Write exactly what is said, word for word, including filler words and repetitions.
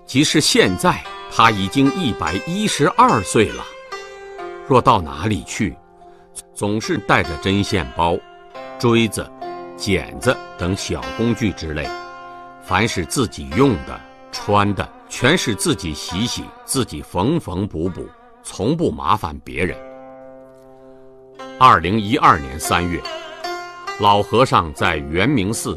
即是现在，他已经一百一十二岁了。若到哪里去，总是带着针线包、锥子、剪子等小工具之类，凡是自己用的、穿的，全是自己洗洗，自己缝缝补补，从不麻烦别人。二零一二年三月，老和尚在圆明寺